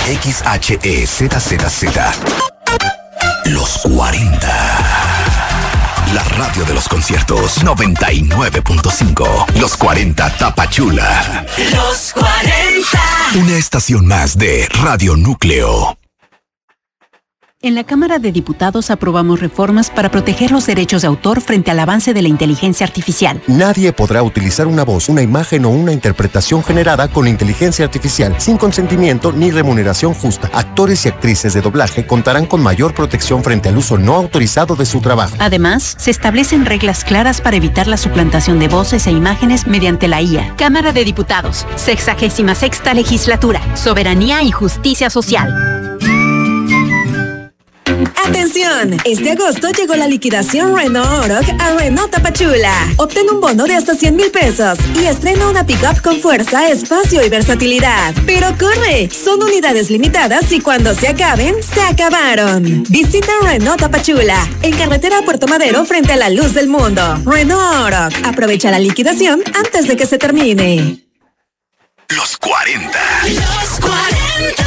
XHEZZZ. Los 40. La radio de los conciertos 99.5. Los 40 Tapachula. Los 40. Una estación más de Radio Núcleo. En la Cámara de Diputados aprobamos reformas para proteger los derechos de autor frente al avance de la inteligencia artificial. Nadie podrá utilizar una voz, una imagen o una interpretación generada con inteligencia artificial sin consentimiento ni remuneración justa. Actores y actrices de doblaje contarán con mayor protección frente al uso no autorizado de su trabajo. Además, se establecen reglas claras para evitar la suplantación de voces e imágenes mediante la IA. Cámara de Diputados, 66ª Legislatura, Soberanía y Justicia Social. ¡Atención! Este agosto llegó la liquidación Renault Oroch a Renault Tapachula. Obtén un bono de hasta 100,000 pesos y estrena una pick-up con fuerza, espacio y versatilidad. ¡Pero corre! Son unidades limitadas y cuando se acaben, se acabaron. Visita Renault Tapachula, en carretera Puerto Madero frente a la luz del mundo. Renault Oroch. Aprovecha la liquidación antes de que se termine. Los 40. Los 40.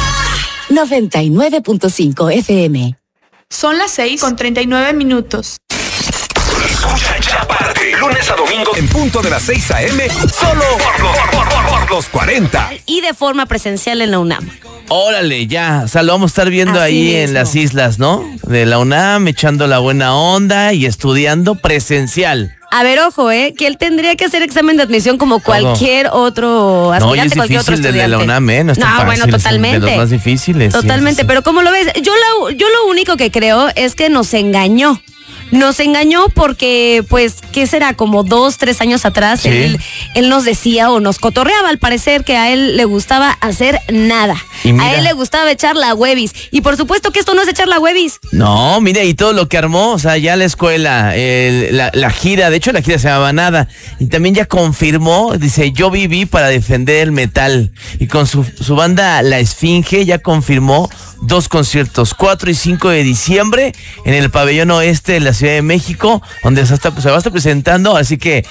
99.5 FM. Son las 6:39. Escucha Ya Párate, lunes a domingo en punto de las 6 a.m. Solo por los 40. Y de forma presencial en la UNAM. Órale, ya, o sea, lo vamos a estar viendo Así ahí mismo. en las islas, ¿no? De la UNAM, echando la buena onda y estudiando presencial. A ver, ojo, que él tendría que hacer examen de admisión como cualquier otro No, y es aspirante, cualquier otro difícil el estudiante. de la UNAM, ¿eh? No está fácil, bueno, es totalmente. de los más difíciles. Totalmente, sí. pero ¿cómo lo ves? Yo lo único que creo es que nos engañó. Nos engañó porque, pues, ¿qué será? Como 2-3 años atrás, Sí. él nos decía o nos cotorreaba al parecer que a él le gustaba hacer nada. Y mira. A él le gustaba echar la huevis. Y por supuesto que esto no es echar la huevis. No, mire, y todo lo que armó, o sea, ya la escuela, la gira, de hecho la gira se llamaba Nada, y también ya confirmó, dice, yo viví para defender el metal, y con su banda La Esfinge ya confirmó 2 conciertos, 4 y 5 de diciembre, en el pabellón oeste de la Ciudad de México, donde se va a estar presentando, así que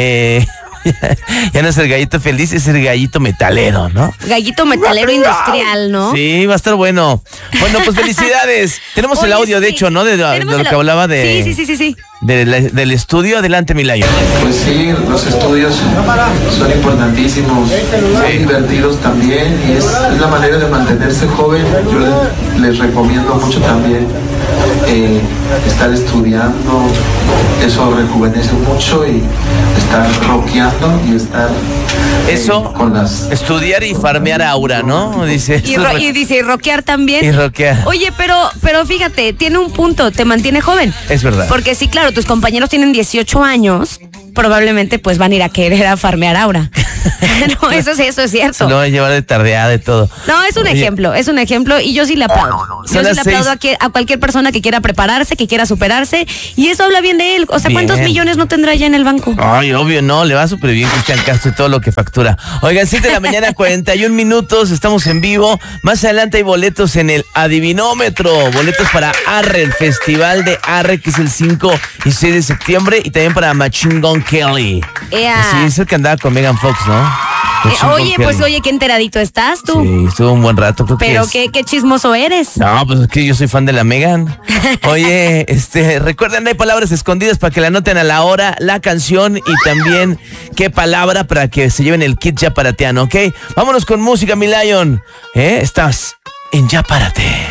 ya no es el gallito feliz, es el gallito metalero, ¿no? Gallito metalero industrial, ¿no? Sí, va a estar bueno. Bueno, pues felicidades. Tenemos el Oye, audio, de sí. hecho, ¿no? De lo que hablaba de... Sí. Del estudio. Adelante, Milayo. Pues sí, los estudios son importantísimos, son divertidos también y es la manera de mantenerse joven. Yo les recomiendo mucho también estar estudiando, eso rejuvenece mucho, y estar rockeando y estar Eso, con las... estudiar y farmear aura, ¿no? Dice. Y dice, y rockear también. Y rockear. Oye, pero fíjate, tiene un punto, te mantiene joven. Es verdad. Porque sí, claro, tus compañeros tienen 18 años, probablemente pues van a ir a querer a farmear aura. No, eso es cierto. Se lo va a llevar de tardeada y todo. No, es un ejemplo y yo sí le aplaudo. Son Yo sí las le aplaudo 6. a cualquier persona que quiera prepararse, que quiera superarse, y eso habla bien de él. O sea, Bien. ¿cuántos millones no tendrá ya en el banco? Ay, obvio, no, le va súper bien Cristian Castro y todo lo que factura. Oigan, 7 de la mañana, 41 minutos, estamos en vivo. Más adelante hay boletos en el Adivinómetro, boletos para Arre, el festival de Arre, que es el 5 y 6 de septiembre, y también para Machine Gun Kelly. Ea. Sí, es el que andaba con Megan Fox, ¿no? Machine Gun Oye, pues Kelly. qué enteradito estás tú. Sí, estuvo un buen rato, creo Pero que es. qué chismoso eres. No, pues es que yo soy fan de la Megan. Oye, recuerden, hay palabras escondidas para que la anoten a la hora, la canción y también qué palabra para que se lleven el kit Ya Parateano, ¿ok? Vámonos con música, mi Lion. Estás en Ya Párate.